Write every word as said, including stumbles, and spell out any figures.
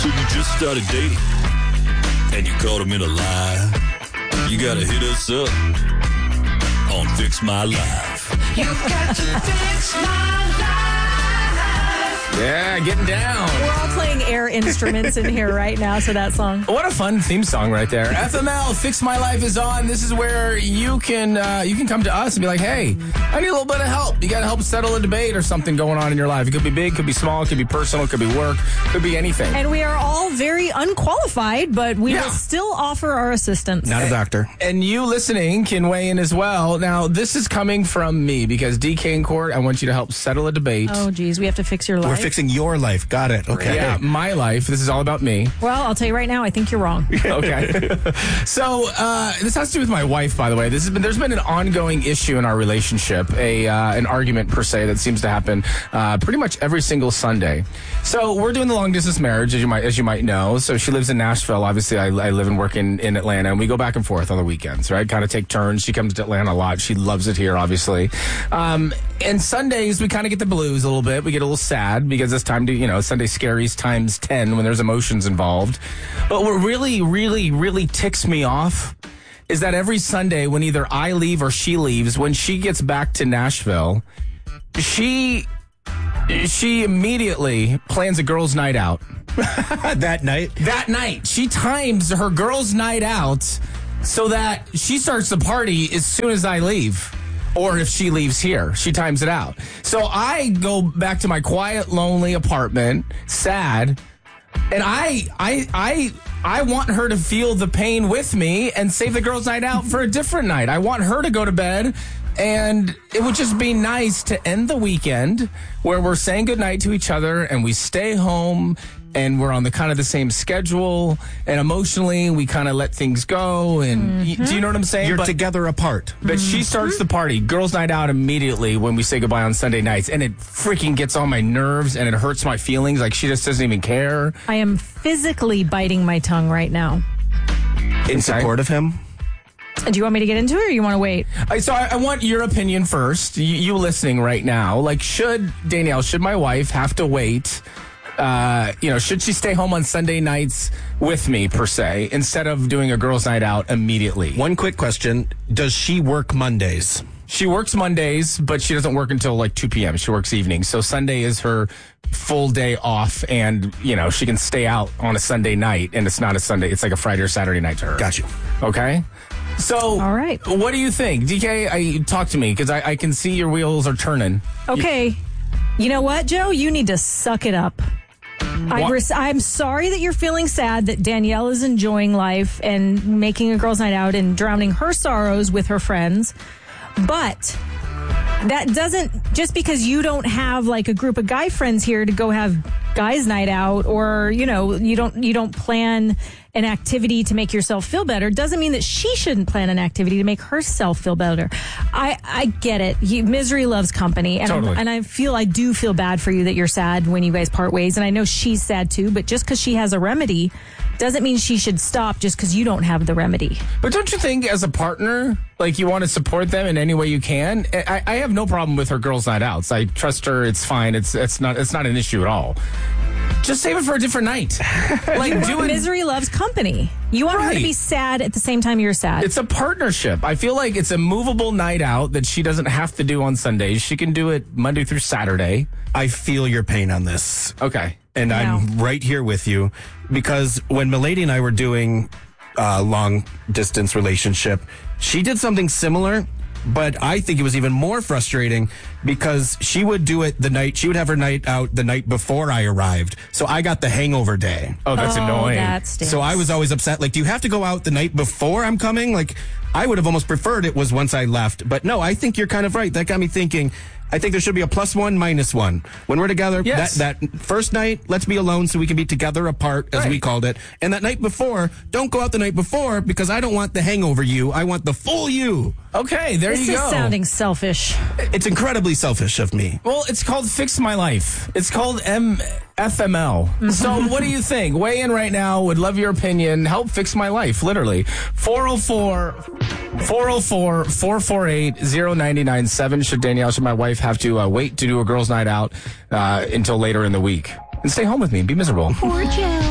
So you just started dating, and you caught him in a lie. You gotta hit us up on Fix My Life. You got to fix my life. Yeah, getting down. We're all playing air instruments in here right now to that song. What a fun theme song right there. F M L, Fix My Life is on. This is where you can uh, you can come to us and be like, hey, I need a little bit of help. You got to help settle a debate or something going on in your life. It could be big, could be small, it could be personal, it could be work, could be anything. And we are all very unqualified, but we Yeah. will still offer our assistance. Not a doctor. And you listening can weigh in as well. Now, this is coming from me because D K in court, I want you to help settle a debate. Oh, geez, we have to fix your life. We're fixing your life. Got it. Okay. Yeah, my life. This is all about me. Well, I'll tell you right now, I think you're wrong. Okay. So uh, this has to do with my wife, by the way. This has been there's been an ongoing issue in our relationship, a uh, an argument per se that seems to happen uh, pretty much every single Sunday. So we're doing the long distance marriage, as you might as you might know. So she lives in Nashville. Obviously, I, I live and work in, in Atlanta, and we go back and forth on the weekends, right? Kind of take turns. She comes to Atlanta a lot. She loves it here, obviously. Um, and Sundays we kind of get the blues a little bit. We get a little sad because it's time to you know Sunday scaries times ten when there's emotions involved. But what really, really, really ticks me off is that every Sunday when either I leave or she leaves, when she gets back to Nashville, she she immediately plans a girls' night out. That night? That night. She times her girls' night out so that she starts the party as soon as I leave. Or if she leaves here, she times it out. So I go back to my quiet, lonely apartment, sad, and I, I, I, I want her to feel the pain with me and save the girls' night out for a different night. I want her to go to bed, and it would just be nice to end the weekend where we're saying goodnight to each other and we stay home and we're on the kind of the same schedule, and emotionally we kind of let things go. And mm-hmm. y- do you know what I'm saying? You're but, together apart. But mm-hmm. she starts the party, girls' night out immediately when we say goodbye on Sunday nights, and it freaking gets on my nerves and it hurts my feelings. Like she just doesn't even care. I am physically biting my tongue right now. In support of him? Do you want me to get into it, or you want to wait? I, so I, I want your opinion first. You, you listening right now? Like, should Danielle, should my wife have to wait? Uh, you know, should she stay home on Sunday nights with me, per se, instead of doing a girls' night out immediately? One quick question. Does she work Mondays? She works Mondays, but she doesn't work until like two p.m. She works evenings. So Sunday is her full day off, and, you know, she can stay out on a Sunday night, and it's not a Sunday. It's like a Friday or Saturday night to her. Got you. Okay? So, all right. What do you think? D K, I, talk to me, because I, I can see your wheels are turning. Okay. You, you know what, Joe? You need to suck it up. I res- I'm sorry that you're feeling sad that Danielle is enjoying life and making a girls' night out and drowning her sorrows with her friends. But that doesn't, just because you don't have like a group of guy friends here to go have guys' night out, or, you know, you don't you don't plan an activity to make yourself feel better, doesn't mean that she shouldn't plan an activity to make herself feel better. I, I get it. You, misery loves company. And, totally. I, and I feel, I do feel bad for you that you're sad when you guys part ways. And I know she's sad too, but just because she has a remedy doesn't mean she should stop just because you don't have the remedy. But don't you think as a partner, like, you want to support them in any way you can? I, I have no problem with her girls' night outs. I trust her. It's fine. It's it's not it's not an issue at all. Just save it for a different night. Like, you do it. Misery loves company. You want her to Right. be sad at the same time you're sad. It's a partnership. I feel like it's a movable night out that she doesn't have to do on Sundays. She can do it Monday through Saturday. I feel your pain on this. Okay. And Wow. I'm right here with you, because when Milady and I were doing a long distance relationship, she did something similar, but I think it was even more frustrating because she would do it the night, she would have her night out the night before I arrived. So I got the hangover day. Oh, that's oh, annoying. That stinks. So I was always upset. Like, do you have to go out the night before I'm coming? Like, I would have almost preferred it was once I left. But no, I think you're kind of right. That got me thinking, I think there should be a plus one, minus one. When we're together, Yes. that, that first night, let's be alone so we can be together apart, as Right. we called it. And that night before, don't go out the night before, because I don't want the hangover you. I want the full you. Okay, there This you is go. sounding selfish. It's incredibly selfish of me. Well, it's called Fix My Life. It's called M- F M L. So what do you think? Weigh in right now. Would love your opinion. Help fix my life, literally. four oh four, four oh four, four four eight, oh nine nine seven. Should Danielle, should my wife have to uh, wait to do a girls' night out uh, until later in the week? And stay home with me and be miserable. Poor Joe.